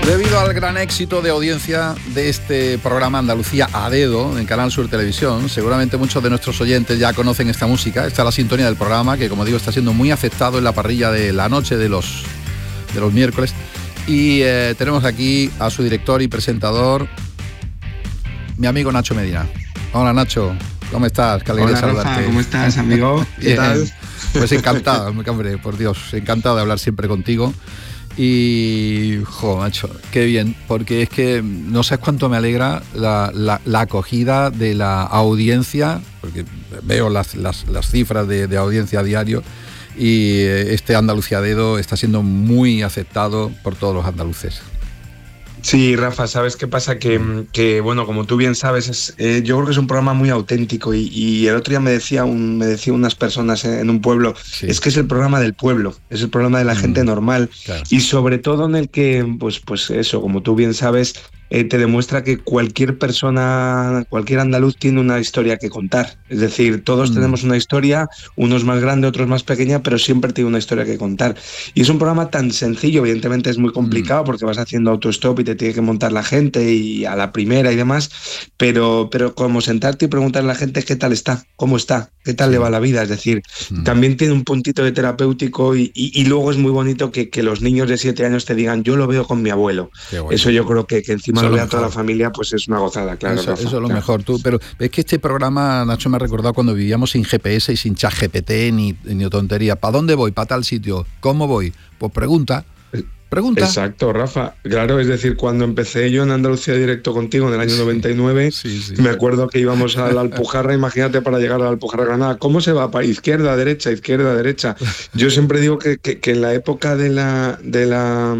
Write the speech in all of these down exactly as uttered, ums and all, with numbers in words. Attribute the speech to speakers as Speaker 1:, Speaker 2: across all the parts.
Speaker 1: Debido al gran éxito de audiencia de este programa Andalucía a Dedo en Canal Sur Televisión, seguramente muchos de nuestros oyentes ya conocen esta música. Esta es la sintonía del programa que, como digo, está siendo muy aceptado en la parrilla de la noche de los, de los miércoles. Y eh, tenemos aquí a su director y presentador, mi amigo Nacho Medina. Hola, Nacho, ¿cómo estás? Qué alegría
Speaker 2: Hola,
Speaker 1: saludarte.
Speaker 2: Rafa, ¿cómo estás, amigo? ¿Qué tal?
Speaker 1: Pues encantado, hombre, por Dios, encantado de hablar siempre contigo. Y, jo, macho, qué bien, porque es que no sabes cuánto me alegra la, la, la acogida de la audiencia, porque veo las, las, las cifras de, de audiencia a diario, y este Andalucía a Dedo está siendo muy aceptado por todos los andaluces.
Speaker 2: Sí, Rafa, ¿sabes qué pasa? Que, que bueno, como tú bien sabes, es, eh, yo creo que es un programa muy auténtico y, y el otro día me decía, un, me decía unas personas en, en un pueblo, sí. Es que es el programa del pueblo, es el programa de la mm, gente normal, claro. Y sobre todo en el que, pues, pues eso, como tú bien sabes, eh, te demuestra que cualquier persona, cualquier andaluz tiene una historia que contar. Es decir, todos mm. tenemos una historia, unos más grande, otros más pequeña, pero siempre tiene una historia que contar. Y es un programa tan sencillo, evidentemente es muy complicado mm. porque vas haciendo autostop y te tiene que montar la gente y a la primera y demás, pero, pero como sentarte y preguntarle a la gente qué tal está, cómo está, qué tal sí. le va la vida. Es decir, mm. también tiene un puntito de terapéutico y, y, y luego es muy bonito que, que los niños de siete años te digan, yo lo veo con mi abuelo. Bueno. Eso yo creo que, que encima lo vea toda la familia, pues es una gozada, claro.
Speaker 1: Eso,
Speaker 2: Rafa,
Speaker 1: eso es lo
Speaker 2: claro.
Speaker 1: mejor, tú. Pero es que este programa, Nacho, me ha recordado cuando vivíamos sin G P S y sin chat G P T ni, ni tontería. ¿Para dónde voy? ¿Para tal sitio? ¿Cómo voy? Pues pregunta. Pregunta.
Speaker 2: Exacto, Rafa. Claro, es decir, cuando empecé yo en Andalucía Directo contigo en el año sí, noventa y nueve, sí, sí. me acuerdo que íbamos a la Alpujarra, imagínate, para llegar a la Alpujarra Granada, ¿cómo se va? Para izquierda, derecha, izquierda, derecha. Yo siempre digo que, que, que en la época de la... De la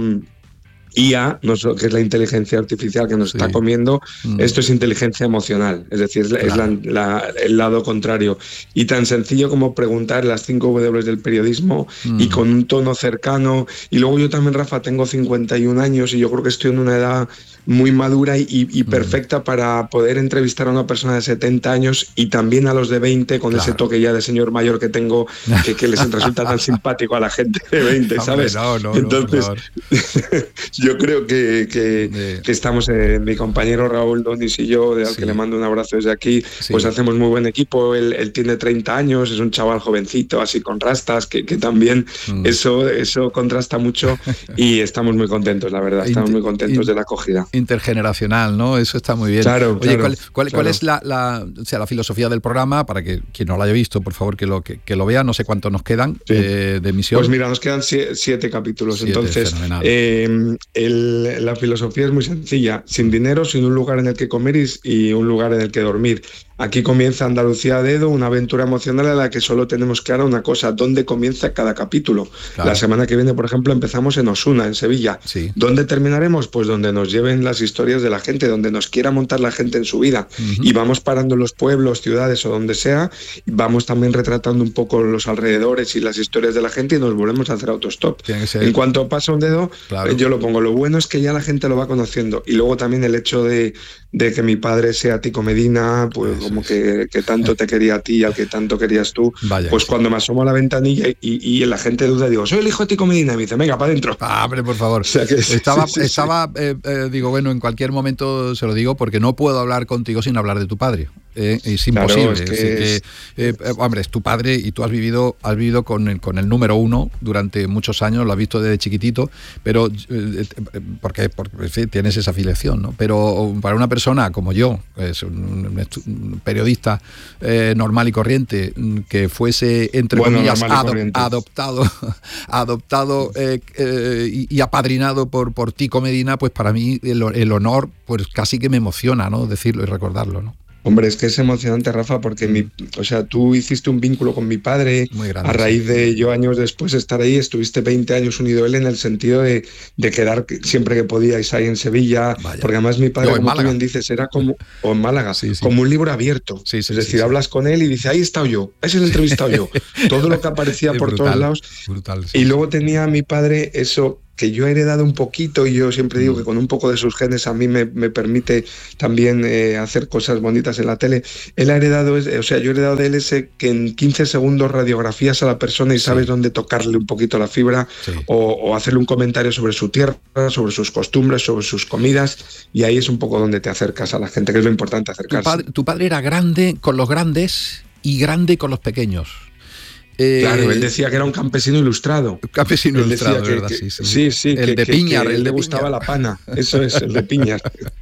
Speaker 2: I A, que es la inteligencia artificial que nos sí. está comiendo, mm. esto es inteligencia emocional, es decir, claro. es la, la, el lado contrario. Y tan sencillo como preguntar las cinco W del periodismo mm. y con un tono cercano. Y luego yo también, Rafa, tengo cincuenta y un años y yo creo que estoy en una edad muy madura y, y perfecta mm. para poder entrevistar a una persona de setenta años y también a los de veinte con claro. ese toque ya de señor mayor que tengo, que, que les resulta tan simpático a la gente de veinte, ¿sabes?
Speaker 1: Hombre, no, no,
Speaker 2: Entonces,
Speaker 1: no,
Speaker 2: yo creo que, que, sí. que estamos, eh, mi compañero Raúl Donis y yo, al sí. que le mando un abrazo desde aquí, sí. pues hacemos muy buen equipo. Él, él tiene treinta años, es un chaval jovencito, así con rastas, que, que también mm. eso, eso contrasta mucho y estamos muy contentos, la verdad, estamos muy contentos de la acogida.
Speaker 1: Intergeneracional, ¿no? Eso está muy bien.
Speaker 2: Claro,
Speaker 1: Oye,
Speaker 2: claro,
Speaker 1: ¿cuál, cuál,
Speaker 2: claro.
Speaker 1: ¿cuál es la, la, o sea, la filosofía del programa? Para que quien no lo haya visto, por favor, que lo, que, que lo vea. No sé cuántos nos quedan sí. eh, de emisión.
Speaker 2: Pues mira, nos quedan siete, siete capítulos. Siete, entonces,
Speaker 1: eh,
Speaker 2: el, la filosofía es muy sencilla. Sin dinero, sin un lugar en el que comer y, y un lugar en el que dormir. Aquí comienza Andalucía a Dedo, una aventura emocional en la que solo tenemos clara una cosa, ¿dónde comienza cada capítulo? Claro. La semana que viene, por ejemplo, empezamos en Osuna, en Sevilla.
Speaker 1: Sí.
Speaker 2: ¿Dónde terminaremos? Pues donde nos lleven las historias de la gente, donde nos quiera montar la gente en su vida. Uh-huh. Y vamos parando en los pueblos, ciudades o donde sea, y vamos también retratando un poco los alrededores y las historias de la gente y nos volvemos a hacer autostop. En cuanto pasa un dedo, claro. yo lo pongo. Lo bueno es que ya la gente lo va conociendo. Y luego también el hecho de, de que mi padre sea Tico Medina, pues como que, que tanto te quería a ti y al que tanto querías tú, Vaya, pues sí. cuando me asomo a la ventanilla y, y la gente duda, digo, soy el hijo de Tico Medina, y me dice, venga, para adentro.
Speaker 1: Ah, hombre, por favor.
Speaker 2: O sea que,
Speaker 1: estaba,
Speaker 2: sí, sí,
Speaker 1: estaba
Speaker 2: sí.
Speaker 1: Eh, eh, digo, bueno, en cualquier momento se lo digo porque no puedo hablar contigo sin hablar de tu padre. Eh, es imposible.
Speaker 2: Claro, es que
Speaker 1: Así que,
Speaker 2: es...
Speaker 1: eh, hombre, es tu padre y tú has vivido, has vivido con el, con el número uno durante muchos años, lo has visto desde chiquitito, pero eh, porque, porque en fin, tienes esa afiliación, ¿no? Pero para una persona como yo, es un, un periodista eh, normal y corriente, que fuese entre
Speaker 2: bueno,
Speaker 1: comillas
Speaker 2: ado-
Speaker 1: adoptado, adoptado eh, eh, y, y apadrinado por, por Tico Medina, pues para mí el, el honor, pues casi que me emociona, ¿no? Decirlo y recordarlo, ¿no?
Speaker 2: Hombre, es que es emocionante, Rafa, porque mi, o sea, tú hiciste un vínculo con mi padre
Speaker 1: Muy grande,
Speaker 2: a raíz
Speaker 1: sí.
Speaker 2: de yo años después estar ahí, estuviste veinte años unido a él en el sentido de, de quedar siempre que podíais ahí en Sevilla,
Speaker 1: Vaya.
Speaker 2: porque además mi padre,
Speaker 1: Yo,
Speaker 2: como
Speaker 1: Málaga.
Speaker 2: tú bien dices, era como, o en Málaga,
Speaker 1: sí, sí.
Speaker 2: como un libro abierto,
Speaker 1: sí, sí,
Speaker 2: es decir,
Speaker 1: sí,
Speaker 2: hablas
Speaker 1: sí.
Speaker 2: con él y dice, ahí he estado yo, ese lo he entrevistado yo, todo lo que aparecía por
Speaker 1: brutal,
Speaker 2: todos lados,
Speaker 1: brutal, sí,
Speaker 2: y
Speaker 1: sí.
Speaker 2: luego tenía mi padre eso que yo he heredado un poquito, y yo siempre digo que con un poco de sus genes a mí me, me permite también eh, hacer cosas bonitas en la tele. Él ha heredado, o sea, yo he heredado de él ese que en quince segundos radiografías a la persona y sí. sabes dónde tocarle un poquito la fibra, sí. o, o hacerle un comentario sobre su tierra, sobre sus costumbres, sobre sus comidas, y ahí es un poco donde te acercas a la gente, que es lo importante, acercarse.
Speaker 1: Tu padre, tu padre era grande con los grandes y grande con los pequeños.
Speaker 2: Eh, claro, él decía que era un campesino ilustrado.
Speaker 1: Campesino
Speaker 2: él
Speaker 1: ilustrado,
Speaker 2: que,
Speaker 1: ¿verdad?
Speaker 2: Que,
Speaker 1: sí, sí.
Speaker 2: sí, sí.
Speaker 1: El
Speaker 2: que,
Speaker 1: de
Speaker 2: que,
Speaker 1: Piñar,
Speaker 2: que
Speaker 1: el
Speaker 2: le
Speaker 1: de
Speaker 2: gustaba
Speaker 1: Piñar.
Speaker 2: La pana. Eso es, el de Piñar.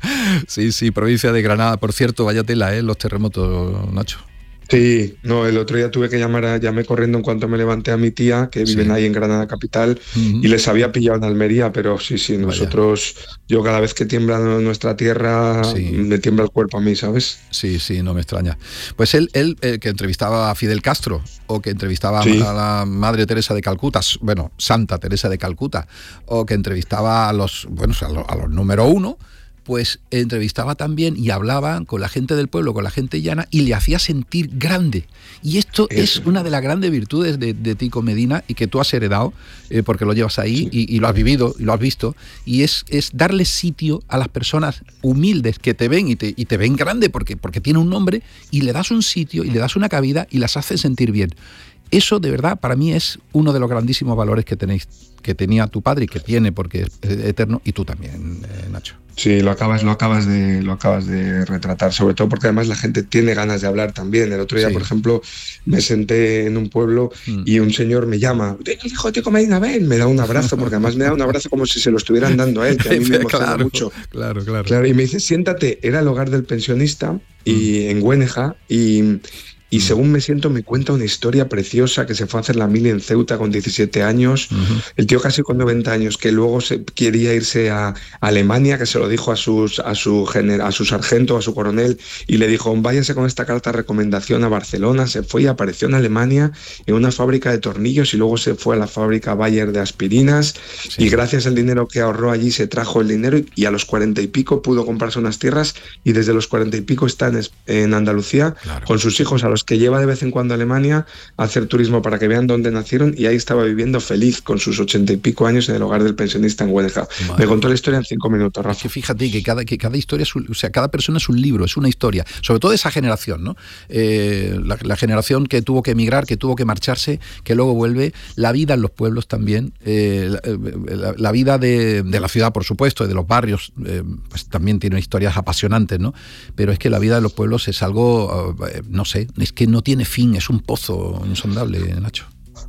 Speaker 1: Sí, sí, provincia de Granada. Por cierto, vaya tela, ¿eh? Los terremotos, Nacho.
Speaker 2: Sí, no, el otro día tuve que llamar, a, llamé corriendo en cuanto me levanté a mi tía, que viven sí. ahí en Granada capital, uh-huh. y les había pillado en Almería, pero sí, sí, nosotros, Vaya. yo cada vez que tiembla nuestra tierra, sí. me tiembla el cuerpo a mí, ¿sabes?
Speaker 1: Sí, sí, no me extraña. Pues él, él eh, que entrevistaba a Fidel Castro, o que entrevistaba sí. a la Madre Teresa de Calcuta, bueno, Santa Teresa de Calcuta, o que entrevistaba a los, bueno, a los, a los número uno, pues entrevistaba también y hablaba con la gente del pueblo, con la gente llana, y le hacía sentir grande. Y esto Eso. es una de las grandes virtudes de, de Tico Medina, y que tú has heredado, eh, porque lo llevas ahí, sí. y, y lo has vivido, y lo has visto, y es, es darle sitio a las personas humildes que te ven, y te, y te ven grande, porque, porque tiene un nombre, y le das un sitio, y le das una cabida, y las haces sentir bien. Eso, de verdad, para mí es uno de los grandísimos valores que tenéis, que tenía tu padre y que tiene, porque es eterno, y tú también, eh, Nacho.
Speaker 2: Sí, lo acabas, lo acabas de, lo acabas de retratar, sobre todo porque además la gente tiene ganas de hablar también. El otro día, sí. por ejemplo, me senté en un pueblo mm. y un señor me llama, el hijo de Tico Medina, ven, me da un abrazo, porque además me da un abrazo como si se lo estuvieran dando a él, que a mí me emociona
Speaker 1: claro,
Speaker 2: mucho.
Speaker 1: Claro, claro.
Speaker 2: claro. Y me dice, siéntate, era el hogar del pensionista y mm. en Güéneja, y... Y según me siento, me cuenta una historia preciosa, que se fue a hacer la mili en Ceuta con diecisiete años, uh-huh. el tío casi con noventa años, que luego se quería irse a Alemania, que se lo dijo a, sus, a, su gener, a su sargento, a su coronel, y le dijo, váyase con esta carta de recomendación a Barcelona. Se fue y apareció en Alemania en una fábrica de tornillos, y luego se fue a la fábrica Bayer de aspirinas, sí. y gracias al dinero que ahorró allí se trajo el dinero, y a los cuarenta y pico pudo comprarse unas tierras, y desde los cuarenta y pico está en, en Andalucía, claro. con sus hijos, a los que lleva de vez en cuando a Alemania a hacer turismo para que vean dónde nacieron, y ahí estaba viviendo feliz con sus ochenta y pico años en el hogar del pensionista en Güéneja. Me contó la historia en cinco minutos, Rafa.
Speaker 1: Es que fíjate que cada, que cada historia, es un, o sea, cada persona es un libro, es una historia, sobre todo esa generación, ¿no? Eh, la, la generación que tuvo que emigrar, que tuvo que marcharse, que luego vuelve, la vida en los pueblos también, eh, la, la, la vida de, de la ciudad, por supuesto, y de los barrios, eh, pues también tiene historias apasionantes, ¿no? Pero es que la vida de los pueblos es algo, eh, no sé, es que no tiene tiene fin, es un pozo insondable, Nacho.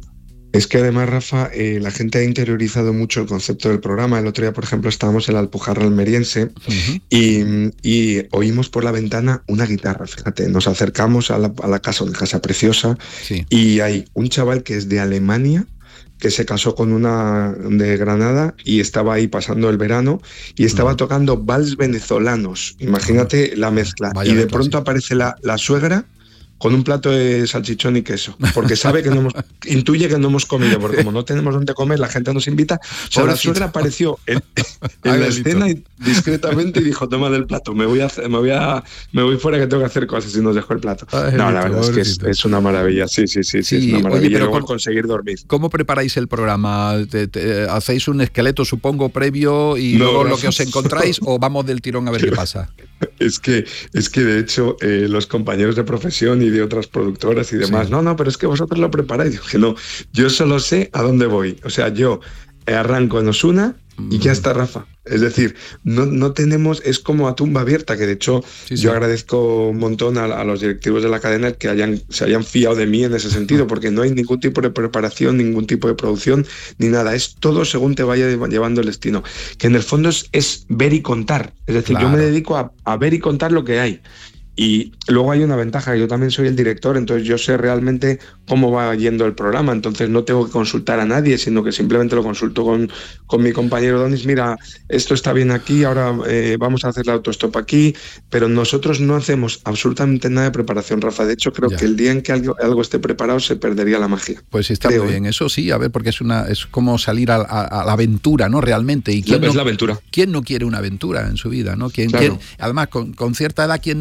Speaker 2: Es que además, Rafa, eh, la gente ha interiorizado mucho el concepto del programa. El otro día, por ejemplo, estábamos en la Alpujarra almeriense uh-huh. y, y oímos por la ventana una guitarra, fíjate, nos acercamos a la, a la casa, una casa preciosa, sí. y hay un chaval que es de Alemania, que se casó con una de Granada y estaba ahí pasando el verano y estaba uh-huh. tocando vals venezolanos. Imagínate uh-huh. la mezcla. Vaya y de mezcla, pronto sí. aparece la, la suegra con un plato de salchichón y queso, porque sabe que no hemos, intuye que no hemos comido, porque como no tenemos dónde comer, la gente nos invita. O sea, la suegra apareció en, en la escena y, discretamente y dijo, toma del plato, me voy a me voy a me voy fuera que tengo que hacer cosas, y nos dejó el plato. Ay, no, la verdad es que es, es una maravilla, sí, sí, sí, sí, sí, es una maravilla. Oye, pero luego conseguir dormir.
Speaker 1: ¿Cómo preparáis el programa? ¿Te, te, ¿Hacéis un esqueleto, supongo, previo y no, luego no, lo que os encontráis o vamos del tirón a ver qué pasa?
Speaker 2: Es que, es que de hecho, eh, los compañeros de profesión y de otras productoras y demás, sí. no, no, pero es que vosotros lo preparáis. Yo, que no, yo solo sé a dónde voy. O sea, yo arranco en Osuna y ya está, Rafa. Es decir, no, no tenemos, es como a tumba abierta, que de hecho sí, sí. yo agradezco un montón a, a los directivos de la cadena que hayan, se hayan fiado de mí en ese sentido, porque no hay ningún tipo de preparación, ningún tipo de producción, ni nada. Es todo según te vaya llevando el destino. Que en el fondo es, es ver y contar. Es decir, claro. yo me dedico a, a ver y contar lo que hay. Y luego hay una ventaja, yo también soy el director, entonces yo sé realmente cómo va yendo el programa, entonces no tengo que consultar a nadie, sino que simplemente lo consulto con, con mi compañero Donis, mira, esto está bien aquí, ahora eh, vamos a hacer la autostop aquí, pero nosotros no hacemos absolutamente nada de preparación, Rafa. De hecho, creo ya. que el día en que algo, algo esté preparado se perdería la magia.
Speaker 1: Pues está creo, muy bien, eso sí, a ver, porque es una es como salir a, a, a la aventura, ¿no? Realmente. ¿Y quién
Speaker 2: es
Speaker 1: no,
Speaker 2: la aventura.
Speaker 1: ¿Quién no quiere una aventura en su vida, no? ¿Quién,
Speaker 2: claro.
Speaker 1: quién, además, con, con cierta edad, ¿quién no ha hecho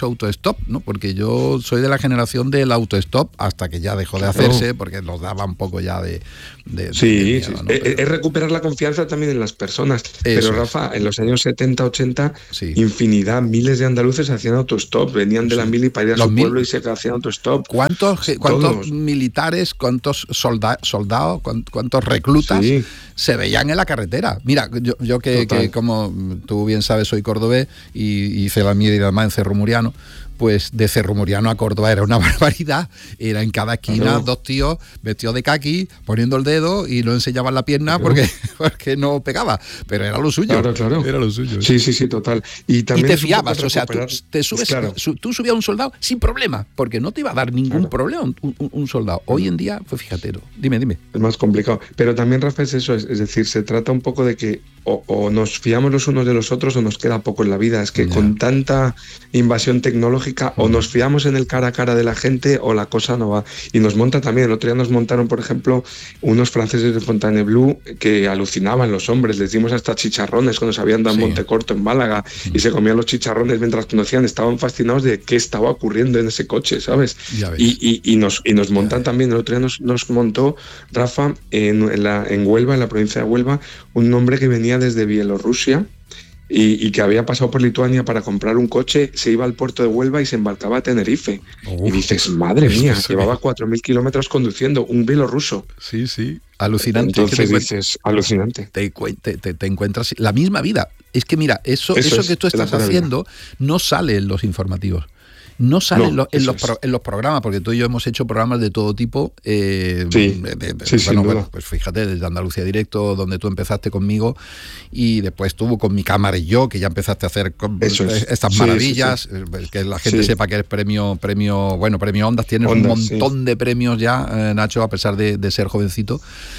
Speaker 1: mucho autostop, ¿no? Porque yo soy de la generación del autostop hasta que ya dejó de hacerse, porque nos daba un poco ya de... de
Speaker 2: sí,
Speaker 1: de miedo,
Speaker 2: sí.
Speaker 1: ¿no?
Speaker 2: Es,
Speaker 1: Pero,
Speaker 2: es recuperar la confianza también en las personas.
Speaker 1: Eso
Speaker 2: Pero
Speaker 1: es.
Speaker 2: Rafa, en los años setenta, ochenta,
Speaker 1: Sí.
Speaker 2: infinidad, miles de andaluces hacían autostop, venían de
Speaker 1: Sí.
Speaker 2: la mili para ir a
Speaker 1: Los
Speaker 2: su
Speaker 1: mil-
Speaker 2: pueblo y se hacían autostop.
Speaker 1: ¿Cuántos, ge- cuántos
Speaker 2: Todos.
Speaker 1: militares, cuántos solda- soldados, cuán- cuántos reclutas
Speaker 2: Sí.
Speaker 1: se veían en la carretera? Mira, yo, yo que,
Speaker 2: Total.
Speaker 1: que, como tú bien sabes, soy cordobés y hice la mía y además en Cerro Muriano, pues de Cerro Muriano a Córdoba era una barbaridad. Era en cada esquina
Speaker 2: Claro.
Speaker 1: dos tíos vestidos de caqui, poniendo el dedo y no enseñaban la pierna
Speaker 2: Claro.
Speaker 1: porque, porque no pegaba. Pero era lo suyo.
Speaker 2: Claro, claro.
Speaker 1: Era lo suyo.
Speaker 2: Sí, sí, sí, total. Y
Speaker 1: Y
Speaker 2: también
Speaker 1: te
Speaker 2: es un poco
Speaker 1: fiabas, o sea, tú,
Speaker 2: recuperar-
Speaker 1: te subes,
Speaker 2: Claro.
Speaker 1: su- tú subías a un soldado sin problema, porque no te iba a dar ningún
Speaker 2: Claro.
Speaker 1: problema un, un- un soldado. Hoy en día, pues fíjate, no. dime, dime.
Speaker 2: Es más complicado. Pero también, Rafa, es eso, es, es decir, se trata un poco de que o, o nos fiamos los unos de los otros o nos queda poco en la vida. Es que
Speaker 1: Ya.
Speaker 2: con tanta invasión tecnológica o nos fiamos en el cara a cara de la gente o la cosa no va. Y nos monta también. El otro día nos montaron, por ejemplo, unos franceses de Fontainebleau que alucinaban los hombres. Les dimos hasta chicharrones cuando se habían dado en
Speaker 1: Sí.
Speaker 2: Montecorto, en Málaga, y se comían los chicharrones mientras conocían. Estaban fascinados de qué estaba ocurriendo en ese coche, ¿sabes?
Speaker 1: Ya ves.
Speaker 2: Y, y, y nos, y nos montan
Speaker 1: ves.
Speaker 2: también. El otro día nos, nos montó, Rafa, en, en, la, en Huelva, en la provincia de Huelva, un hombre que venía desde Bielorrusia y, y que había pasado por Lituania para comprar un coche, se iba al puerto de Huelva y se embarcaba a Tenerife.
Speaker 1: Uf.
Speaker 2: Y dices, madre mía,
Speaker 1: Eso sí.
Speaker 2: llevaba cuatro mil kilómetros conduciendo, un bielorruso.
Speaker 1: Sí, sí. Alucinante.
Speaker 2: Entonces
Speaker 1: Es que te,
Speaker 2: dices, alucinante.
Speaker 1: te, te, te, te encuentras la misma vida. Es que mira, eso,
Speaker 2: Eso
Speaker 1: eso,
Speaker 2: es,
Speaker 1: que tú
Speaker 2: es la
Speaker 1: estás
Speaker 2: pura vida.
Speaker 1: haciendo no sale en los informativos. No sale
Speaker 2: No,
Speaker 1: en, los, en,
Speaker 2: eso
Speaker 1: los
Speaker 2: es.
Speaker 1: pro, en los programas, porque tú y yo hemos hecho programas de todo tipo. Eh,
Speaker 2: Sí,
Speaker 1: de, de, de,
Speaker 2: sí, sin
Speaker 1: bueno,
Speaker 2: duda.
Speaker 1: bueno, pues fíjate, desde Andalucía Directo, donde tú empezaste conmigo, y después tú con Mi Cámara y Yo, que ya empezaste a hacer con,
Speaker 2: Eso es.
Speaker 1: estas
Speaker 2: Sí,
Speaker 1: maravillas,
Speaker 2: sí,
Speaker 1: eh, que la gente
Speaker 2: Sí.
Speaker 1: sepa que eres premio, premio, bueno, premio Ondas, tienes
Speaker 2: Ondas,
Speaker 1: un montón
Speaker 2: sí.
Speaker 1: de premios ya, eh, Nacho, a pesar de, de ser jovencito.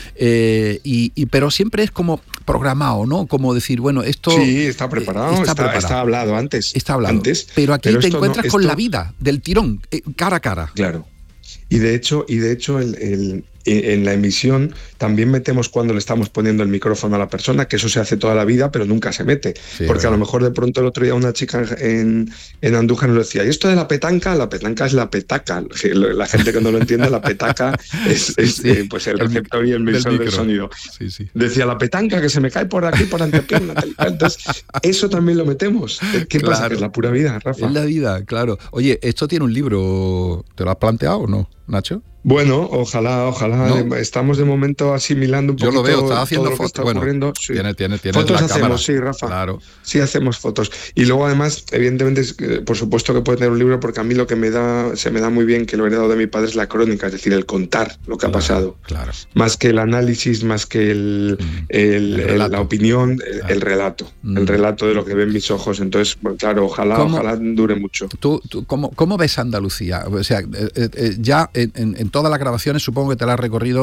Speaker 1: Eh, y, y, pero siempre es como programado, ¿no? Como decir, bueno, esto...
Speaker 2: Sí, está preparado,
Speaker 1: eh,
Speaker 2: está,
Speaker 1: preparado.
Speaker 2: está hablado antes.
Speaker 1: Está hablado.
Speaker 2: Antes,
Speaker 1: pero aquí
Speaker 2: pero
Speaker 1: te
Speaker 2: esto no,
Speaker 1: encuentras con
Speaker 2: esto-
Speaker 1: la vida del tirón, eh, cara a cara.
Speaker 2: Claro. Y de hecho, y de hecho el, el- en la emisión también metemos cuando le estamos poniendo el micrófono a la persona, que eso se hace toda la vida, pero nunca se mete.
Speaker 1: Sí,
Speaker 2: Porque a
Speaker 1: verdad.
Speaker 2: lo mejor de pronto el otro día una chica en, en Andújar nos decía, ¿y esto de la petanca? La petanca es la petaca. La gente que no lo entiende, la petaca es, es,
Speaker 1: Sí,
Speaker 2: eh, pues el,
Speaker 1: el mic-
Speaker 2: receptor y el
Speaker 1: del
Speaker 2: emisor del,
Speaker 1: micro.
Speaker 2: sonido.
Speaker 1: Sí, sí.
Speaker 2: Decía, la petanca que se me cae por aquí, por antepierna. tal y cual. Entonces, eso también lo metemos. ¿Qué pasa?
Speaker 1: Claro.
Speaker 2: Que es la pura vida, Rafa.
Speaker 1: Es la vida, claro. Oye, ¿esto tiene un libro? ¿Te lo has planteado o no, Nacho?
Speaker 2: Bueno, ojalá, ojalá.
Speaker 1: ¿No?
Speaker 2: Estamos de momento asimilando un
Speaker 1: Yo
Speaker 2: poquito
Speaker 1: lo veo, estás
Speaker 2: todo
Speaker 1: haciendo
Speaker 2: lo que
Speaker 1: fotos.
Speaker 2: está
Speaker 1: Bueno,
Speaker 2: ocurriendo. Sí.
Speaker 1: tiene, tiene, tiene
Speaker 2: Fotos
Speaker 1: la
Speaker 2: hacemos,
Speaker 1: cámara.
Speaker 2: sí, Rafa.
Speaker 1: Claro.
Speaker 2: Sí, hacemos fotos. Y luego, además, evidentemente, es que, por supuesto que puede tener un libro, porque a mí lo que me da, se me da muy bien, que lo he heredado de mi padre, es la crónica, es decir, el contar lo que ha
Speaker 1: Claro,
Speaker 2: pasado.
Speaker 1: Claro.
Speaker 2: Más que el análisis, más que el,
Speaker 1: Mm.
Speaker 2: el-
Speaker 1: El
Speaker 2: el-
Speaker 1: relato.
Speaker 2: la opinión, el,
Speaker 1: Claro.
Speaker 2: el relato.
Speaker 1: Mm.
Speaker 2: El relato de lo que ven mis ojos. Entonces, bueno, claro, ojalá,
Speaker 1: ¿Cómo?
Speaker 2: ojalá dure mucho.
Speaker 1: ¿Tú, tú cómo, cómo ves Andalucía? O sea, eh, eh, ya en, en- en todas las grabaciones supongo que te la has recorrido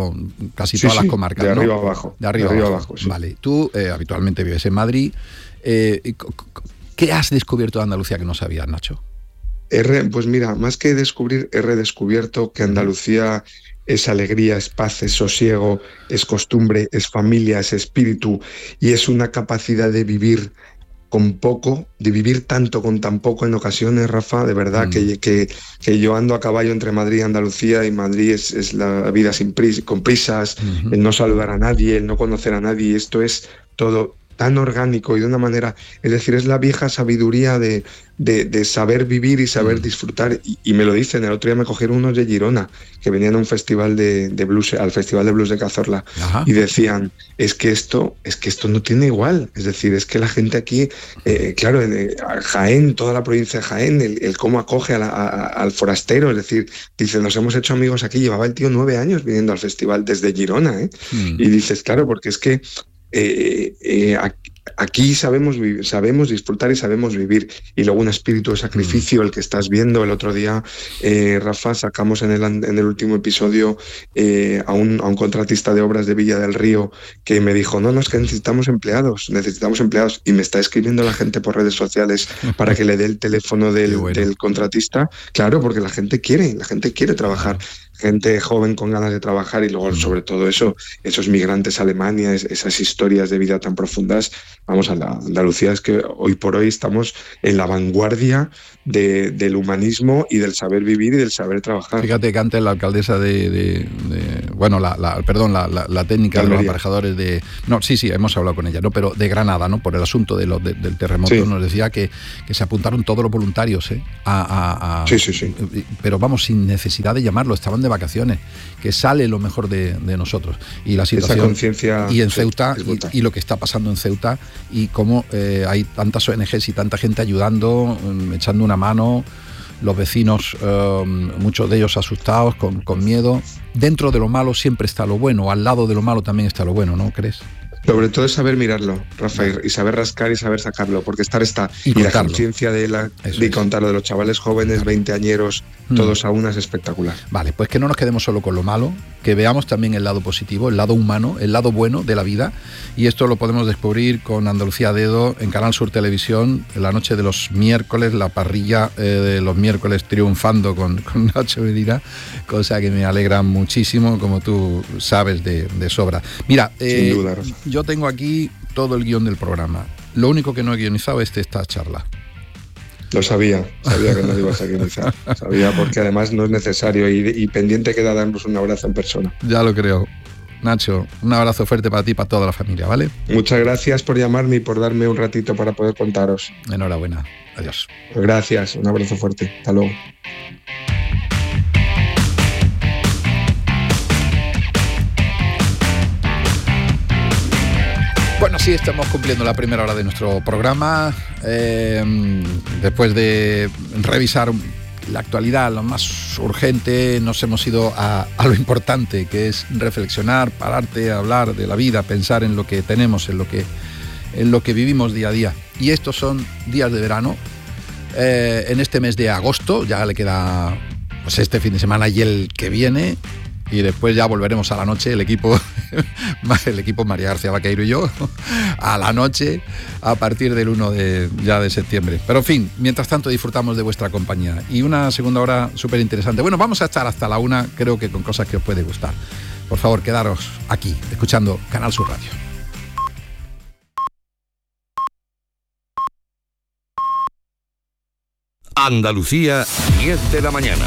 Speaker 1: casi
Speaker 2: Sí,
Speaker 1: todas
Speaker 2: sí,
Speaker 1: las comarcas,
Speaker 2: de
Speaker 1: ¿no?
Speaker 2: arriba abajo.
Speaker 1: De arriba,
Speaker 2: de arriba
Speaker 1: abajo.
Speaker 2: abajo, sí.
Speaker 1: Vale, tú eh, habitualmente vives en Madrid. Eh, y co- co- ¿Qué has descubierto de Andalucía que no sabías, Nacho?
Speaker 2: He re- pues mira, más que descubrir, he redescubierto que Andalucía es alegría, es paz, es sosiego, es costumbre, es familia, es espíritu y es una capacidad de vivir con poco, de vivir tanto con tan poco en ocasiones, Rafa, de verdad
Speaker 1: Mm.
Speaker 2: que, que, que yo ando a caballo entre Madrid y Andalucía y Madrid es, es la vida sin pris- con prisas,
Speaker 1: Ujú.
Speaker 2: el no saludar a nadie, el no conocer a nadie, esto es todo tan orgánico y de una manera, es decir, es la vieja sabiduría de, de, de saber vivir y saber
Speaker 1: Mm.
Speaker 2: disfrutar. Y, y me lo dicen, el otro día me cogieron unos de Girona, que venían a un festival de, de blues, al Festival de Blues de Cazorla,
Speaker 1: Ajá.
Speaker 2: y decían, es que esto, es que esto no tiene igual. Es decir, es que la gente aquí, eh, claro, en eh, Jaén, toda la provincia de Jaén, el, el cómo acoge a la- a- al forastero, es decir, dice, nos hemos hecho amigos aquí, llevaba el tío nueve años viniendo al festival desde Girona, ¿eh?
Speaker 1: Mm.
Speaker 2: Y dices, claro, porque es que eh, eh, aquí, aquí sabemos, vi- sabemos disfrutar y sabemos vivir. Y luego un espíritu de sacrificio, el que estás viendo el otro día, eh, Rafa, sacamos en el, an- en el último episodio eh, a, un, a un contratista de obras de Villa del Río que me dijo, no, no, es que necesitamos empleados, necesitamos empleados. Y me está escribiendo la gente por redes sociales para que le dé el teléfono
Speaker 1: Qué
Speaker 2: del,
Speaker 1: bueno.
Speaker 2: del contratista. Claro, porque la gente quiere, la gente quiere trabajar. gente joven con ganas de trabajar y luego sobre todo eso, esos migrantes a Alemania, esas historias de vida tan profundas. Vamos, a la Andalucía es que hoy por hoy estamos en la vanguardia de, del humanismo y del saber vivir y del saber trabajar.
Speaker 1: Fíjate que antes la alcaldesa de, de, de bueno, la, la perdón, la, la, la técnica de, de los aparejadores de, no, sí, sí, hemos hablado con ella, no, pero de Granada, ¿no? Por el asunto de lo, de, del terremoto, sí. Nos decía que, que se apuntaron todos los voluntarios, ¿eh? A, a, a,
Speaker 2: sí, sí, sí.
Speaker 1: Pero vamos, sin necesidad de llamarlo, estaban de vacaciones, que sale lo mejor de, de nosotros. Y la situación.
Speaker 2: Esa conciencia.
Speaker 1: Y en Ceuta, y, y lo que está pasando en Ceuta, y cómo eh, hay tantas O N Ges y tanta gente ayudando, echando una mano, los vecinos, eh, muchos de ellos asustados, con, con miedo. Dentro de lo malo siempre está lo bueno, al lado de lo malo también está lo bueno, ¿no crees?
Speaker 2: Sobre todo es saber mirarlo, Rafael, y saber rascar y saber sacarlo, porque estar está.
Speaker 1: Y,
Speaker 2: y la conciencia de, la, de contarlo, de los chavales jóvenes, veinteañeros, mm. todos a una, es espectacular.
Speaker 1: Vale, pues que no nos quedemos solo con lo malo, que veamos también el lado positivo, el lado humano, el lado bueno de la vida, y esto lo podemos descubrir con Andalucía a Dedo en Canal Sur Televisión, en la noche de los miércoles, la parrilla eh, de los miércoles triunfando con, con Nacho Medina, cosa que me alegra muchísimo, como tú sabes de, de sobra. Mira, eh,
Speaker 2: sin duda, Rafa.
Speaker 1: Yo tengo aquí todo el guión del programa. Lo único que no he guionizado es esta charla.
Speaker 2: Lo sabía, sabía que no lo ibas a guionizar. Sabía, porque además no es necesario y, y pendiente queda darnos un abrazo en persona.
Speaker 1: Ya lo creo. Nacho, un abrazo fuerte para ti y para toda la familia, ¿vale?
Speaker 2: Muchas gracias por llamarme y por darme un ratito para poder contaros.
Speaker 1: Enhorabuena. Adiós.
Speaker 2: Gracias, un abrazo fuerte. Hasta luego.
Speaker 1: Bueno, sí, estamos cumpliendo la primera hora de nuestro programa. Eh, después de revisar la actualidad, lo más urgente, nos hemos ido a, a lo importante, que es reflexionar, pararte, hablar de la vida, pensar en lo que tenemos, en lo que, en lo que vivimos día a día. Y estos son días de verano. Eh, en este mes de agosto, ya le queda pues este fin de semana y el que viene. Y después ya volveremos a la noche, el equipo, el equipo María García Vaqueiro y yo, a la noche a partir del uno de, ya de septiembre. Pero en fin, mientras tanto disfrutamos de vuestra compañía. Y una segunda hora súper interesante. Bueno, vamos a estar hasta la una, creo que con cosas que os puede gustar. Por favor, quedaros aquí, escuchando Canal Sur Radio.
Speaker 3: Andalucía, diez de la mañana.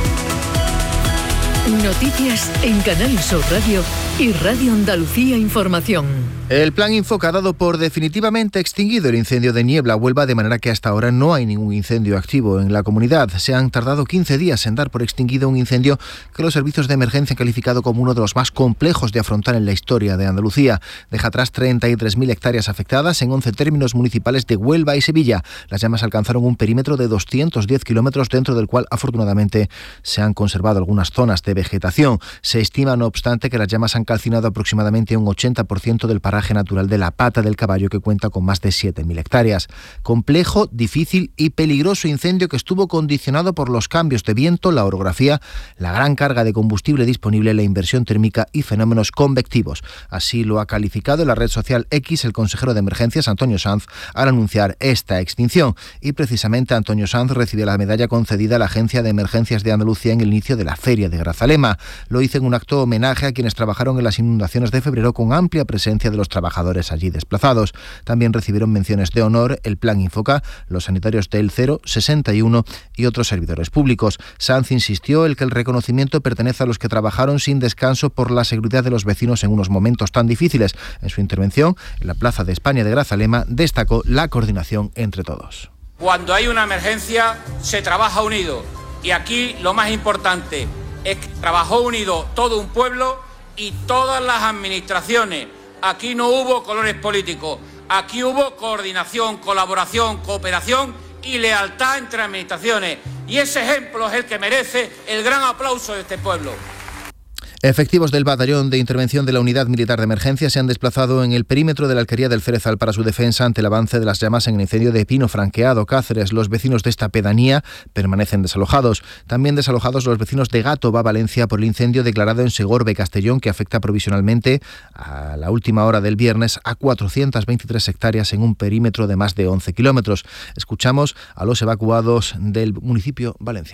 Speaker 4: Noticias en Canal Sur Radio y Radio Andalucía Información.
Speaker 5: El plan Infoca ha dado por definitivamente extinguido el incendio de Niebla, Huelva, de manera que hasta ahora no hay ningún incendio activo en la comunidad. Se han tardado quince días en dar por extinguido un incendio que los servicios de emergencia han calificado como uno de los más complejos de afrontar en la historia de Andalucía. Deja atrás treinta y tres mil hectáreas afectadas en once términos municipales de Huelva y Sevilla. Las llamas alcanzaron un perímetro de doscientos diez kilómetros, dentro del cual afortunadamente se han conservado algunas zonas de vegetación. Se estima, no obstante, que las llamas han calcinado aproximadamente un ochenta por ciento del paraje natural de la Pata del Caballo, que cuenta con más de siete mil hectáreas. Complejo, difícil y peligroso incendio que estuvo condicionado por los cambios de viento, la orografía, la gran carga de combustible disponible, la inversión térmica y fenómenos convectivos. Así lo ha calificado en la red social X el consejero de Emergencias, Antonio Sanz, al anunciar esta extinción. Y precisamente Antonio Sanz recibió la medalla concedida a la Agencia de Emergencias de Andalucía en el inicio de la Feria de Grazalema. Lo hizo en un acto homenaje a quienes trabajaron en las inundaciones de febrero, con amplia presencia de los trabajadores allí desplazados. También recibieron menciones de honor el Plan Infoca, los sanitarios del cero, sesenta y uno y otros servidores públicos. Sanz insistió en que el reconocimiento pertenece a los que trabajaron sin descanso por la seguridad de los vecinos en unos momentos tan difíciles. En su intervención en la Plaza de España de Grazalema destacó la coordinación entre todos.
Speaker 6: Cuando hay una emergencia se trabaja unido, y aquí lo más importante es que trabajó unido todo un pueblo y todas las administraciones. Aquí no hubo colores políticos, aquí hubo coordinación, colaboración, cooperación y lealtad entre administraciones. Y ese ejemplo es el que merece el gran aplauso de este pueblo.
Speaker 5: Efectivos del Batallón de Intervención de la Unidad Militar de Emergencia se han desplazado en el perímetro de la Alquería del Cerezal para su defensa ante el avance de las llamas en el incendio de Pino Franqueado, Cáceres. Los vecinos de esta pedanía permanecen desalojados. También desalojados los vecinos de Gátova, Valencia, por el incendio declarado en Segorbe, Castellón, que afecta provisionalmente a la última hora del viernes a cuatrocientas veintitrés hectáreas en un perímetro de más de once kilómetros. Escuchamos a los evacuados del municipio valenciano.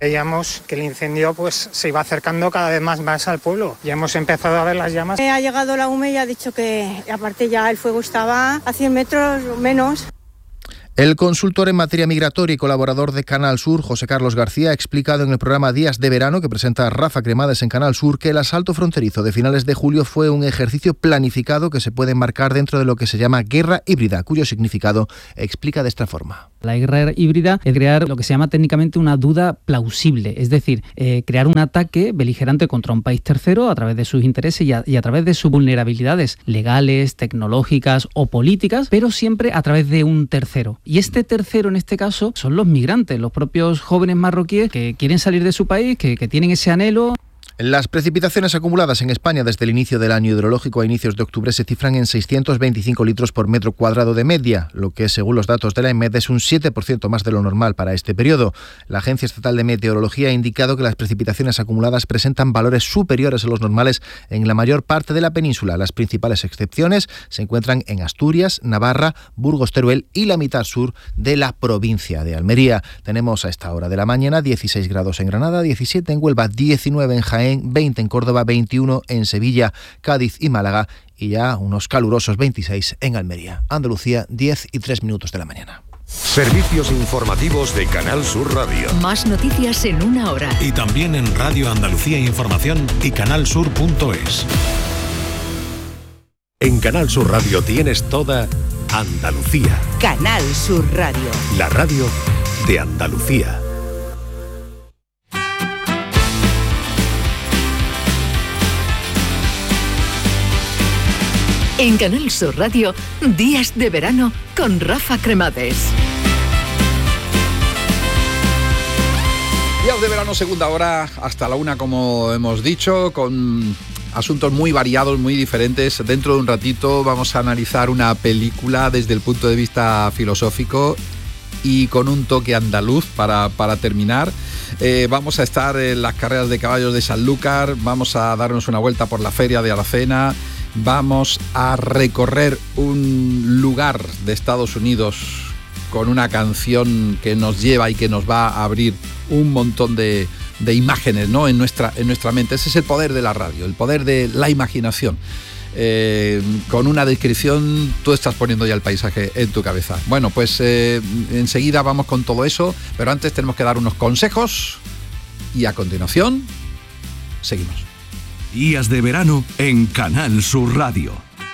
Speaker 7: Veíamos que el incendio pues se iba acercando cada vez más, más al pueblo. Ya hemos empezado a ver las llamas.
Speaker 8: Ha llegado la U M E y ha dicho que aparte ya el fuego estaba a cien metros o menos.
Speaker 5: El consultor en materia migratoria y colaborador de Canal Sur, José Carlos García, ha explicado en el programa Días de Verano, que presenta Rafa Cremades en Canal Sur, que el asalto fronterizo de finales de julio fue un ejercicio planificado que se puede enmarcar dentro de lo que se llama guerra híbrida, cuyo significado explica de esta forma.
Speaker 9: La guerra híbrida es crear lo que se llama técnicamente una duda plausible, es decir, eh, crear un ataque beligerante contra un país tercero a través de sus intereses y a, y a través de sus vulnerabilidades legales, tecnológicas o políticas, pero siempre a través de un tercero. Y este tercero, en este caso, son los migrantes, los propios jóvenes marroquíes que quieren salir de su país, que, que tienen ese anhelo.
Speaker 5: Las precipitaciones acumuladas en España desde el inicio del año hidrológico a inicios de octubre se cifran en seiscientos veinticinco litros por metro cuadrado de media, lo que según los datos de la EMED es un siete por ciento más de lo normal para este periodo. La Agencia Estatal de Meteorología ha indicado que las precipitaciones acumuladas presentan valores superiores a los normales en la mayor parte de la península. Las principales excepciones se encuentran en Asturias, Navarra, Burgos, Teruel y la mitad sur de la provincia de Almería. Tenemos a esta hora de la mañana dieciséis grados en Granada, diecisiete en Huelva, diecinueve en Jaén, veinte en Córdoba, veintiuno en Sevilla, Cádiz y Málaga y ya unos calurosos veintiséis en Almería. Andalucía, diez y tres minutos de la mañana.
Speaker 3: Servicios informativos de Canal Sur Radio.
Speaker 4: Más noticias en una hora.
Speaker 10: Y también en Radio Andalucía Información y canalsur punto es.
Speaker 3: En Canal Sur Radio tienes toda Andalucía.
Speaker 11: Canal Sur Radio.
Speaker 3: La radio de Andalucía.
Speaker 4: En Canal Sur Radio, Días de Verano con Rafa Cremades.
Speaker 1: Días de Verano, segunda hora, hasta la una, como hemos dicho, con asuntos muy variados, muy diferentes. Dentro de un ratito vamos a analizar una película desde el punto de vista filosófico y con un toque andaluz para, para terminar. Eh, vamos a estar en las carreras de caballos de Sanlúcar, vamos a darnos una vuelta por la feria de Aracena. Vamos a recorrer un lugar de Estados Unidos con una canción que nos lleva y que nos va a abrir un montón de, de imágenes, ¿no? en, nuestra, en nuestra mente. Ese es el poder de la radio, el poder de la imaginación. Eh, con una descripción tú estás poniendo ya el paisaje en tu cabeza. Bueno, pues eh, enseguida vamos con todo eso, pero antes tenemos que dar unos consejos y a continuación seguimos.
Speaker 3: Días de Verano en Canal Sur Radio.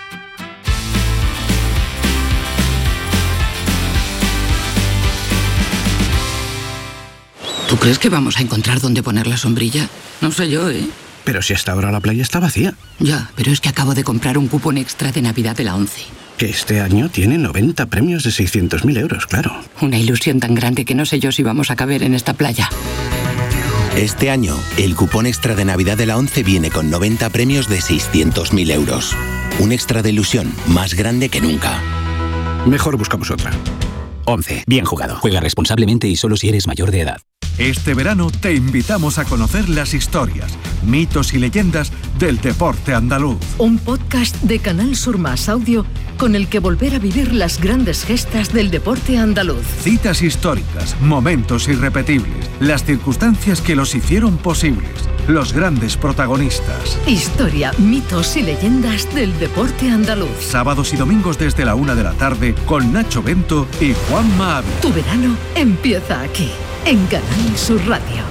Speaker 12: ¿Tú crees que vamos a encontrar dónde poner la sombrilla? No sé yo, ¿eh?
Speaker 13: Pero si hasta ahora la playa está vacía.
Speaker 12: Ya, pero es que acabo de comprar un cupón extra de Navidad de la ONCE.
Speaker 13: Que este año tiene noventa premios de seiscientos mil euros, claro.
Speaker 12: Una ilusión tan grande que no sé yo si vamos a caber en esta playa.
Speaker 14: Este año, el cupón extra de Navidad de la ONCE viene con noventa premios de seiscientos mil euros. Un extra de ilusión más grande que nunca.
Speaker 13: Mejor buscamos otra. ONCE, bien jugado.
Speaker 15: Juega responsablemente y solo si eres mayor de edad.
Speaker 16: Este verano te invitamos a conocer las historias, mitos y leyendas del deporte andaluz.
Speaker 4: Un podcast de Canal Sur Más Audio con el que volver a vivir las grandes gestas del deporte andaluz.
Speaker 16: Citas históricas, momentos irrepetibles, las circunstancias que los hicieron posibles, los grandes protagonistas.
Speaker 4: Historia, mitos y leyendas del deporte andaluz.
Speaker 16: Sábados y domingos desde la una de la tarde con Nacho Bento y Juanma Ávila.
Speaker 4: Tu verano empieza aquí, en Canal Sur Radio.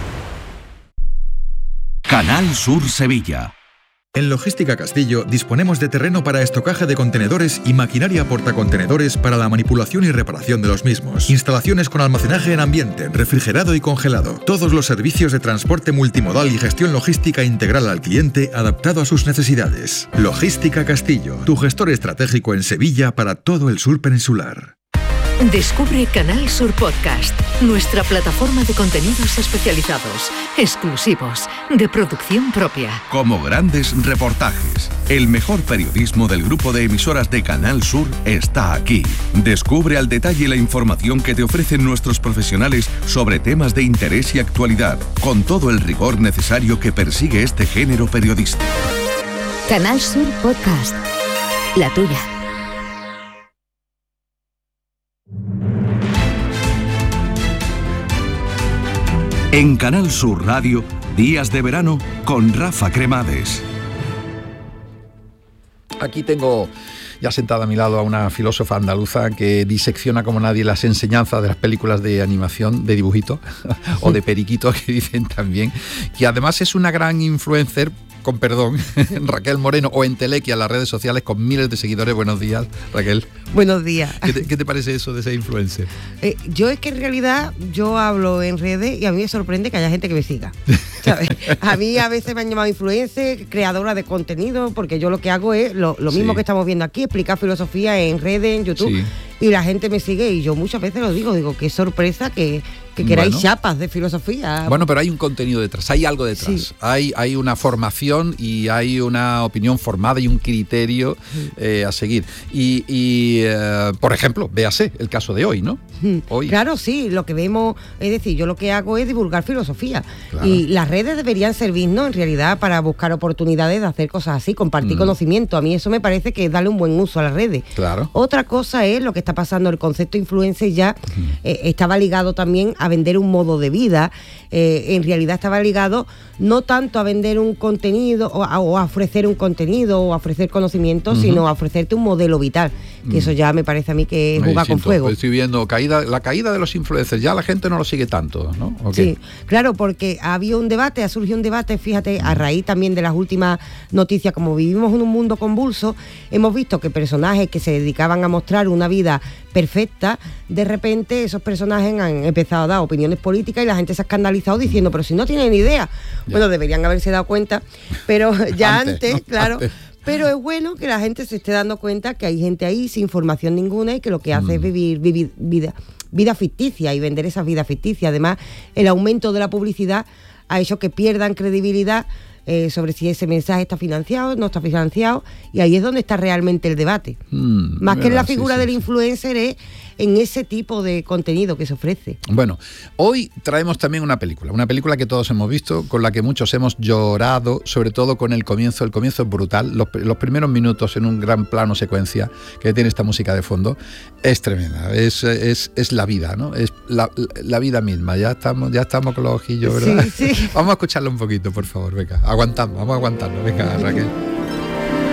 Speaker 3: Canal Sur Sevilla.
Speaker 17: En Logística Castillo disponemos de terreno para estocaje de contenedores y maquinaria portacontenedores para la manipulación y reparación de los mismos. Instalaciones con almacenaje en ambiente, refrigerado y congelado. Todos los servicios de transporte multimodal y gestión logística integral al cliente adaptado a sus necesidades. Logística Castillo, tu gestor estratégico en Sevilla para todo el sur peninsular.
Speaker 4: Descubre Canal Sur Podcast, nuestra plataforma de contenidos especializados, exclusivos, de producción propia.
Speaker 3: Como grandes reportajes, el mejor periodismo del grupo de emisoras de Canal Sur está aquí. Descubre al detalle la información que te ofrecen nuestros profesionales sobre temas de interés y actualidad, con todo el rigor necesario que persigue este género periodístico.
Speaker 18: Canal Sur Podcast, la tuya.
Speaker 3: En Canal Sur Radio, Días de Verano con Rafa Cremades.
Speaker 1: Aquí tengo ya sentada a mi lado a una filósofa andaluza que disecciona como nadie las enseñanzas de las películas de animación, de dibujito o de periquito, que dicen también, que además es una gran influencer, con perdón, Raquel Moreno, o Entelequia en las redes sociales con miles de seguidores. Buenos días, Raquel.
Speaker 19: Buenos días.
Speaker 1: ¿Qué te, qué te parece eso de ser influencer?
Speaker 19: Eh, yo es que en realidad yo hablo en redes y a mí me sorprende que haya gente que me siga, ¿sabes? A mí a veces me han llamado influencer, creadora de contenido, porque yo lo que hago es lo, lo mismo sí. que estamos viendo aquí, explicar filosofía en redes, en YouTube, sí. y la gente me sigue y yo muchas veces lo digo, digo, qué sorpresa que... que queráis bueno, chapas de filosofía.
Speaker 1: Bueno, pero hay un contenido detrás, hay algo detrás. Sí. Hay, hay una formación y hay una opinión formada y un criterio sí. eh, a seguir. Y, y eh, por ejemplo, véase el caso de hoy, ¿no? Hoy.
Speaker 19: Claro, sí, lo que vemos, es decir, yo lo que hago es divulgar filosofía. Claro. Y las redes deberían servirnos, en realidad, para buscar oportunidades de hacer cosas así, compartir mm. conocimiento. A mí eso me parece que es darle un buen uso a las redes.
Speaker 1: Claro.
Speaker 19: Otra cosa es lo que está pasando, el concepto influencer ya mm. eh, estaba ligado también a vender un modo de vida, eh, en realidad estaba ligado no tanto a vender un contenido o a, o a ofrecer un contenido o a ofrecer conocimiento, uh-huh. sino a ofrecerte un modelo vital, que uh-huh. eso ya me parece a mí que es jugar con fuego.
Speaker 1: Estoy viendo caída, la caída de los influencers, ya la gente no lo sigue tanto, ¿no? Okay.
Speaker 19: Sí, claro, porque ha habido un debate, ha surgido un debate, fíjate, a raíz también de las últimas noticias, como vivimos en un mundo convulso, hemos visto que personajes que se dedicaban a mostrar una vida perfecta, de repente esos personajes han empezado a dar opiniones políticas y la gente se ha escandalizado diciendo, pero si no tienen ni idea. Ya. Bueno, deberían haberse dado cuenta, pero ya antes, antes claro, antes. Pero es bueno que la gente se esté dando cuenta que hay gente ahí sin formación ninguna y que lo que hace mm. es vivir, vivir vida, vida ficticia y vender esas vidas ficticias. Además, el aumento de la publicidad ha hecho que pierdan credibilidad Eh, sobre si ese mensaje está financiado, no está financiado, y ahí es donde está realmente el debate. Mm, Más que en la figura sí, sí, del influencer es en ese tipo de contenido que se ofrece.
Speaker 1: Bueno, hoy traemos también una película, una película que todos hemos visto, con la que muchos hemos llorado, sobre todo con el comienzo. El comienzo es brutal, los, los primeros minutos en un gran plano secuencia que tiene esta música de fondo, es tremenda, es, es, es la vida, ¿no? Es la, la vida misma, ya estamos, ya estamos con los ojillos, ¿verdad?
Speaker 19: Sí, sí.
Speaker 1: Vamos a escucharlo un poquito, por favor, venga, aguantamos, vamos a aguantarlo, venga, Raquel.